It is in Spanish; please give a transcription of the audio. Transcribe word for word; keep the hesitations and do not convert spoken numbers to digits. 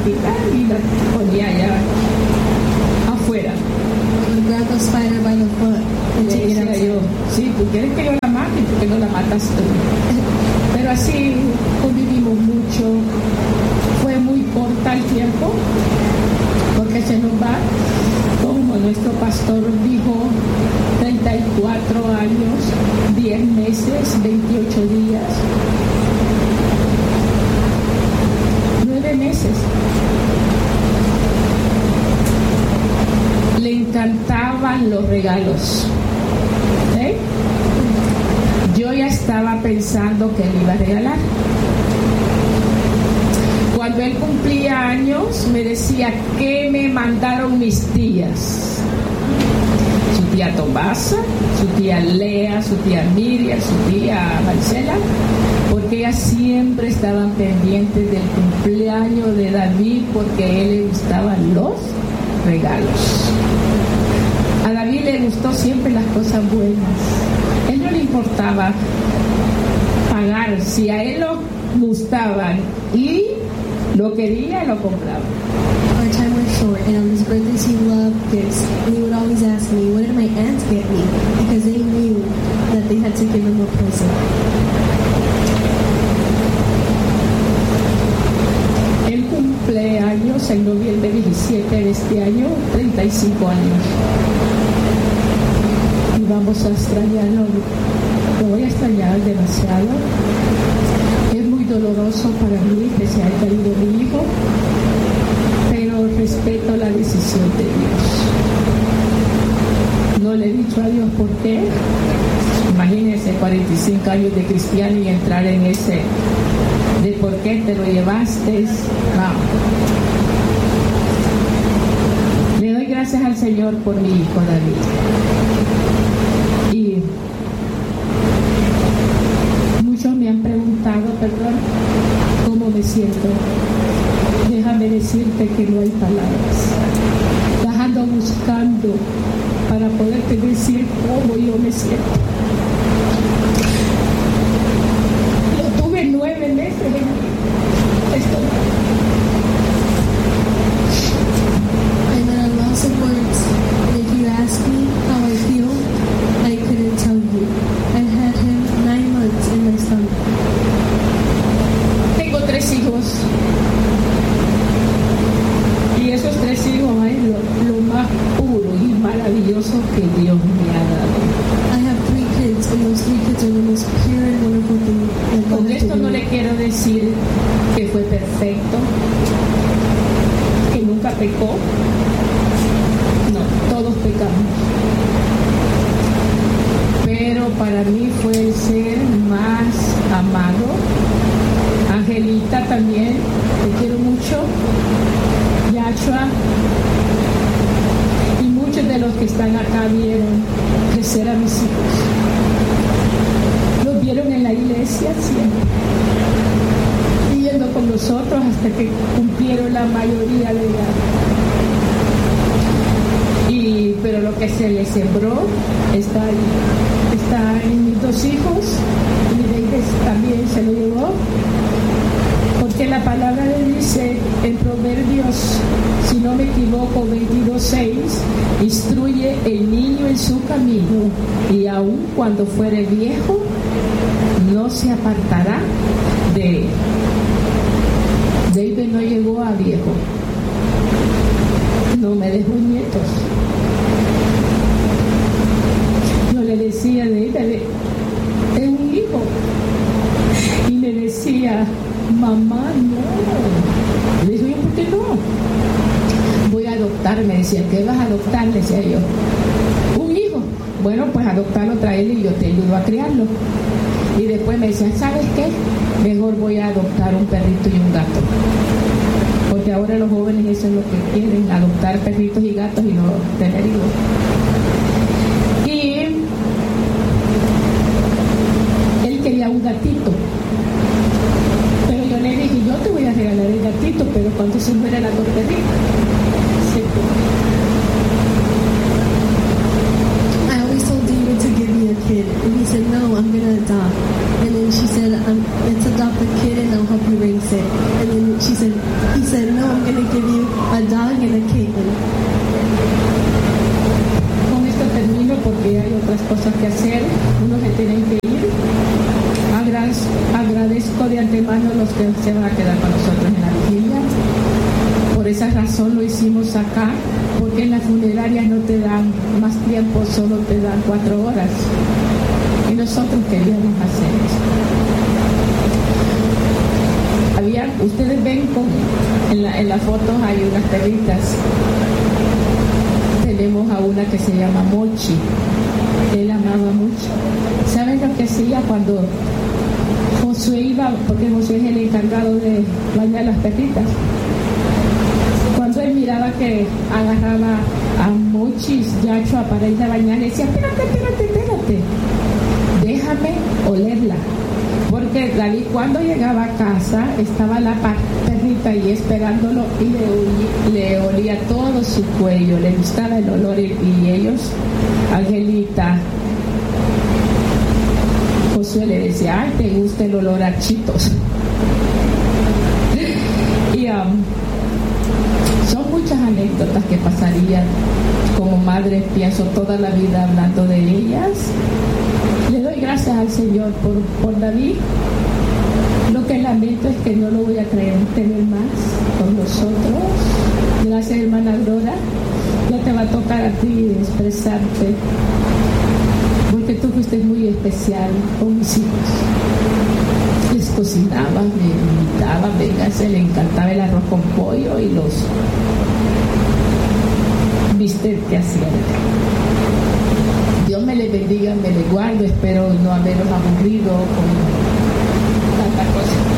matita y la ponía allá afuera. Grab the spider by the foot and Le take it decía outside. yo, sí, tú quieres que yo la mate, ¿por qué no la matas tú? Pero así convivimos mucho. Fue muy corta el tiempo, porque se nos va, como nuestro pastor dijo, treinta y cuatro años, diez meses, veintiocho días, nueve meses. Le encantaban los regalos. ¿Eh? Yo ya estaba pensando que le iba a regalar. Cuando él cumplía años, me decía, ¿qué me mandaron mis tías? Su tía Tomasa, su tía Lea, su tía Miriam, su tía Marcela, porque ellas siempre estaban pendientes del cumpleaños de David, porque a él le gustaban los regalos. A David le gustó siempre las cosas buenas. A él no le importaba pagar, si a él lo gustaban y lo quería, lo compraba. Our time was short, and on his birthdays he loved gifts. And he would always ask me, what did my aunts get me? Because they knew that they had to give him a present. Él cumple años en noviembre diecisiete de este año, treinta y cinco años. Y vamos a extrañarlo, lo voy a extrañar demasiado. Es muy doloroso para mí que se haya ido mi hijo, pero respeto la decisión de Dios. No le he dicho a Dios por qué. Imagínense cuarenta y cinco años de cristiano y entrar en ese de por qué te lo llevaste. No. Le doy gracias al Señor por mi hijo David. Y muchos me han preguntado, perdón, cómo me siento. Déjame decirte que no hay palabras. Las ando buscando para poderte decir cómo yo me siento. Lo tuve nueve meses en esto. I'm at a loss of words. And if you ask me how I feel, I couldn't tell you. I had him nine months in my stomach. Tengo tres hijos. Y esos tres hijos es lo, lo más puro y maravilloso que Dios me ha dado. I have three kids, and those three kids are the most pure and wonderful thing that God Con has esto no given le me. quiero decir que fue perfecto, que nunca pecó. No, todos pecamos. Pero para mí fue el ser más amado. Angelita también, te quiero mucho. Yachua. Y muchos de los que están acá vieron crecer a mis hijos. Los vieron en la iglesia siempre, viviendo con nosotros hasta que cumplieron la mayoría de edad. Y, pero lo que se les sembró está ahí, está en mis dos hijos, y David también se lo llevó, porque la palabra le dice en Proverbios, si no me equivoco, veintidós seis, instruye el niño en su camino, y aun cuando fuere viejo, no se apartará de él. David no llegó a viejo, no me dejó nietos. Yo le decía a David, es un hijo, y me decía, mamá, no. Le dije, ¿por qué no? Voy a adoptar, me decía, ¿qué vas a adoptar? Le decía yo, un hijo. Bueno, pues adoptarlo, traerlo y yo te ayudo a criarlo. Y después me decían, ¿sabes qué? Mejor voy a adoptar un perrito y un gato. Porque ahora los jóvenes eso es lo que quieren, adoptar perritos y gatos y no tener hijos. Y él quería un gatito. Pero yo le dije, yo te voy a regalar el gatito, pero cuando se muera la torterita. Sí. I always told David to give me a kid, and he said, no, I'm going to adopt. And then she said, um, let's adopt a kid and I'll help you raise it. And then she said, he said, no, I'm going to give you a dog and a kitten. Con esto termino porque hay otras cosas que hacer. Uno se tiene que ir. Agradezco, agradezco de antemano a los que se van a quedar con nosotros en la vigilia. Por esa razón lo hicimos acá, porque en las funerarias no te dan más tiempo, solo te dan cuatro horas. Y nosotros queríamos hacer eso. Había, ustedes ven con, en, la, en las fotos hay unas perritas. Tenemos a una que se llama Mochi. Él amaba mucho. ¿Saben lo que hacía cuando Josué iba? Porque Josué es el encargado de bañar las perritas. Cuando él miraba que agarraba a Mochis, Yachua, para ir a bañar, le decía, espérate, espérate, espérate, déjame olerla. Porque David cuando llegaba a casa estaba la perrita ahí esperándolo y le, le olía todo su cuello, le gustaba el olor. Y, y ellos, Angelita, Josué le decía, ay, te gusta el olor a chitos. Y um, son muchas anécdotas que pasarían. Como madre pienso toda la vida hablando de ellas. Le doy gracias al Señor por, por David. Lo que lamento es que no lo voy a traer, tener más con nosotros. Gracias, hermana Aurora. Ya te va a tocar a ti expresarte, porque tú fuiste muy especial con mis hijos. Les cocinaba, me invitaba, venga, se le encantaba el arroz con pollo y los viste que hacían. Dios me le bendiga, me le guarde, espero no haberos aburrido con tanta cosa.